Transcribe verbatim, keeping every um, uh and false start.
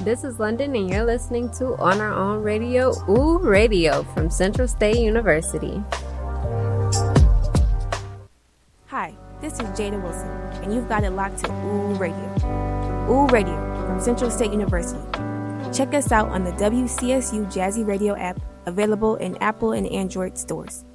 This is London, and you're listening to On Our Own Radio, Ooh Radio from Central State University. Hi, this is Jada Wilson, and you've got it locked to Ooh Radio. Ooh Radio from Central State University. Check us out on the W C S U Jazzy Radio app, available in Apple and Android stores.